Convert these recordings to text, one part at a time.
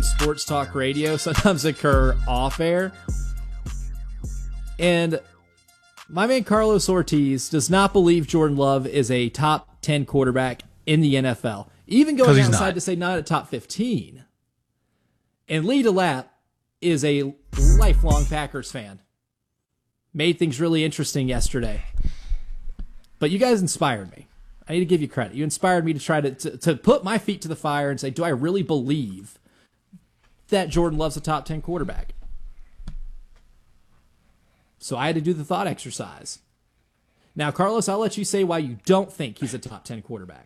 sports talk radio sometimes occur off air. And my man Carlos Ortiz does not believe Jordan Love is a top 10 quarterback in the NFL. Even going outside to say not a top 15. And Lee DeLapp is a lifelong Packers fan. Made things really interesting yesterday. But you guys inspired me. I need to give you credit. You inspired me to try to put my feet to the fire and say, do I really believe that Jordan Love's a top 10 quarterback? So I had to do the thought exercise. Now, Carlos, I'll let you say why you don't think he's a top 10 quarterback.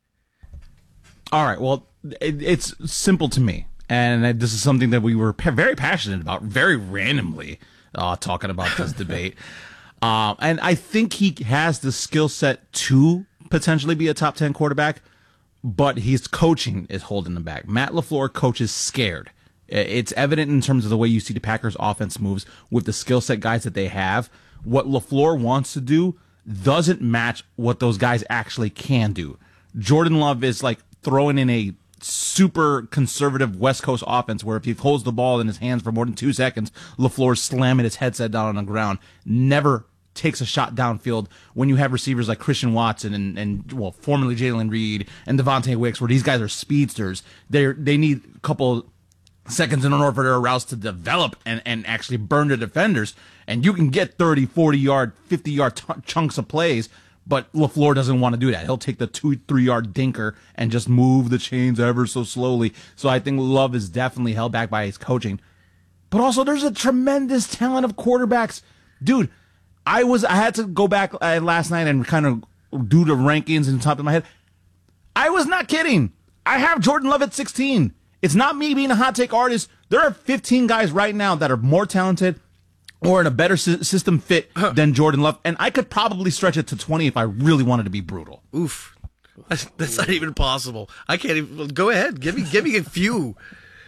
All right. Well, it's simple to me. And this is something that we were very passionate about, very randomly talking about this debate. And I think he has the skill set to potentially be a top 10 quarterback, but his coaching is holding him back. Matt LaFleur coaches scared. It's evident in terms of the way you see the Packers offense moves with the skill set guys that they have. What LaFleur wants to do doesn't match what those guys actually can do. Jordan Love is like throwing in a super conservative West Coast offense where if he holds the ball in his hands for more than 2 seconds, LaFleur's slamming his headset down on the ground. Never takes a shot downfield when you have receivers like Christian Watson and formerly Jalen Reed and Devontae Wicks, where these guys are speedsters. They need a couple seconds in order for their routes to develop and actually burn the defenders. And you can get 30, 40-yard, 50-yard chunks of plays, but LaFleur doesn't want to do that. He'll take the 2-3-yard dinker and just move the chains ever so slowly. So I think Love is definitely held back by his coaching. But also, there's a tremendous talent of quarterbacks. Dude, I had to go back last night and kind of do the rankings in the top of my head. I was not kidding. I have Jordan Love at 16. It's not me being a hot take artist. There are 15 guys right now that are more talented or in a better system fit than Jordan Love, and I could probably stretch it to 20 if I really wanted to be brutal. Oof. That's not even possible. I can't even. Go ahead. Give me a few.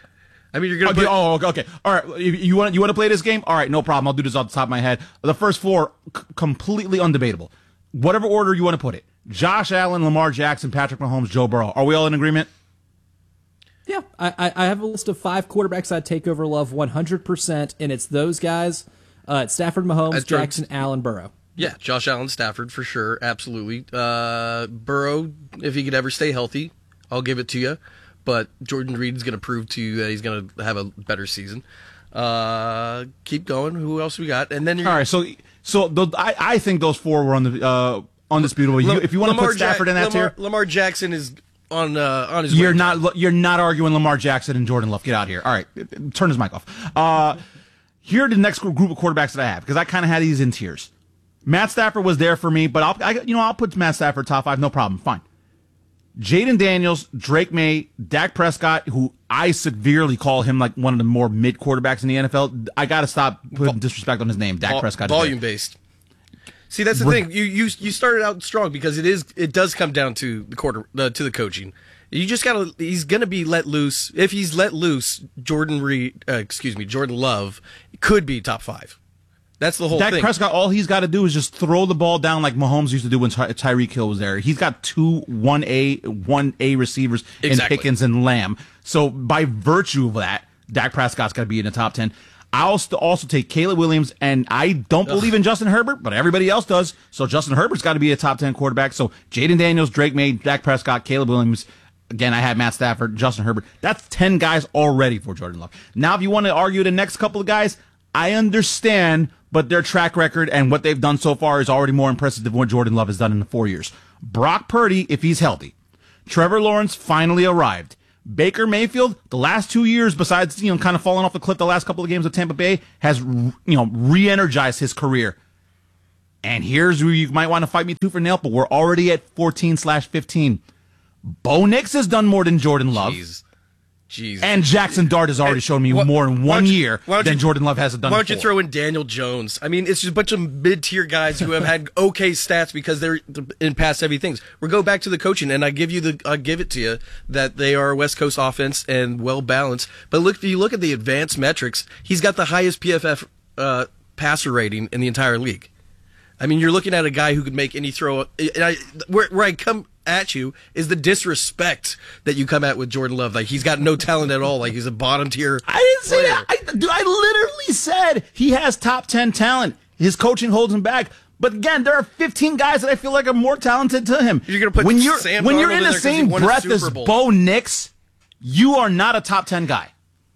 I mean, you're going to okay. All right. You want to play this game? All right, no problem. I'll do this off the top of my head. The first four, completely undebatable. Whatever order you want to put it. Josh Allen, Lamar Jackson, Patrick Mahomes, Joe Burrow. Are we all in agreement? Yeah. I have a list of 5 quarterbacks I'd take over Love 100%, and it's those guys. It's Stafford, Mahomes, Jackson, Allen, Burrow. Yeah, Josh Allen, Stafford for sure. Absolutely. Burrow, if he could ever stay healthy, I'll give it to you. But Jordan Reed is going to prove to you that he's going to have a better season. Keep going. Who else we got? And then all right. So I think those 4 were undisputable. If you want to put Stafford in that tier, Lamar Jackson is on his. You're not arguing Lamar Jackson and Jordan Love. Get out of here. All right, turn his mic off. Here are the next group of quarterbacks that I have because I kind of had these in tiers. Matt Stafford was there for me, but I'll put Matt Stafford top 5, no problem, fine. Jaden Daniels, Drake May, Dak Prescott, who I severely call him like one of the more mid quarterbacks in the NFL. I got to stop putting disrespect on his name. Dak Prescott. Volume based. See, that's the thing. You started out strong because it does come down to the coaching. You just gotta. He's gonna be let loose. If he's let loose, Jordan Love could be top 5. That's the whole thing. Dak Prescott, all he's got to do is just throw the ball down like Mahomes used to do when Tyreek Hill was there. He's got 2 1A receivers in Pickens and Lamb. So by virtue of that, Dak Prescott's got to be in the top 10. I'll also take Caleb Williams, and I don't believe in Justin Herbert, but everybody else does. So Justin Herbert's got to be a top 10 quarterback. So Jaden Daniels, Drake May, Dak Prescott, Caleb Williams. Again, I had Matt Stafford, Justin Herbert. That's 10 guys already for Jordan Love. Now, if you want to argue the next couple of guys, I understand, but their track record and what they've done so far is already more impressive than what Jordan Love has done in the 4 years. Brock Purdy, if he's healthy. Trevor Lawrence finally arrived. Baker Mayfield, the last 2 years, besides kind of falling off the cliff the last couple of games of Tampa Bay, has re-energized his career. And here's where you might want to fight me tooth for nail, but we're already at 14/15. Bo Nix has done more than Jordan Love. Jeez. And Jackson Dart has already shown me more in 1 year than Jordan Love has done. Why don't you throw in Daniel Jones? I mean, it's just a bunch of mid-tier guys who have had okay stats because they're in past heavy things. We'll go back to the coaching, and I give it to you that they are a West Coast offense and well balanced. But if you look at the advanced metrics, he's got the highest PFF passer rating in the entire league. I mean, you're looking at a guy who could make any throw. Where I come at you is the disrespect that you come at with Jordan Love. Like, he's got no talent at all. Like, he's a bottom tier. I didn't say that. I literally said he has top 10 talent. His coaching holds him back. But again, there are 15 guys that I feel like are more talented to him. You're going to put when Sam when Darnold you're in the same breath as Bo Nix, you are not a top 10 guy.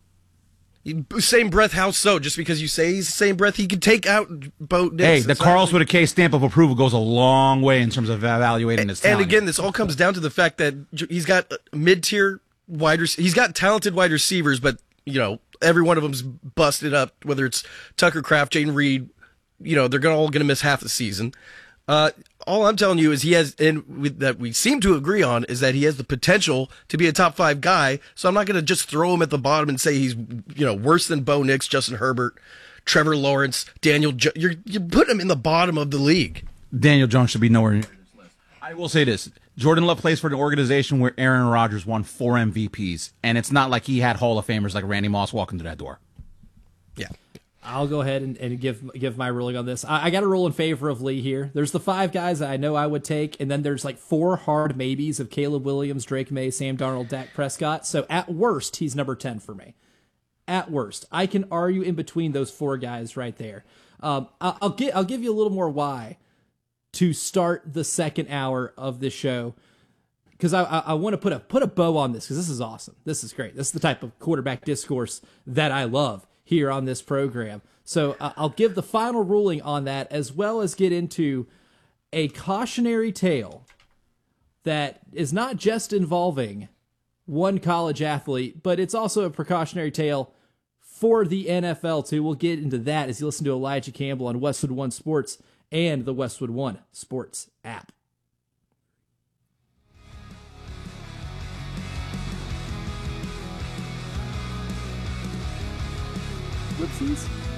Same breath, how so? Just because you say he's the same breath, he could take out Bo Nix. Hey, the Carlos with a K stamp of approval goes a long way in terms of evaluating his talent. And again, this all comes down to the fact that he's got mid-tier he's got talented wide receivers, but, every one of them's busted up, whether it's Tucker Kraft, Jayden Reed, they're all going to miss half the season. All I'm telling you is that we seem to agree on is that he has the potential to be a top 5 guy. So I'm not going to just throw him at the bottom and say he's, worse than Bo Nix, Justin Herbert, Trevor Lawrence, Daniel Jones. You put him in the bottom of the league. Daniel Jones should be nowhere near this list. I will say this. Jordan Love plays for an organization where Aaron Rodgers won 4 MVPs, and it's not like he had Hall of Famers like Randy Moss walking through that door. Yeah. I'll go ahead and give my ruling on this. I got to rule in favor of Lee here. There's the 5 guys that I know I would take, and then there's like 4 hard maybes of Caleb Williams, Drake May, Sam Darnold, Dak Prescott. So at worst, he's number 10 for me. At worst, I can argue in between those 4 guys right there. I'll give you a little more why to start the second hour of this show, because I want to put a bow on this, because this is awesome. This is great. This is the type of quarterback discourse that I love here on this program. So I'll give the final ruling on that, as well as get into a cautionary tale that is not just involving one college athlete, but it's also a precautionary tale for the NFL too. We'll get into that as you listen to Elijah Campbell on Westwood One Sports and the Westwood One Sports app. Whoopsies.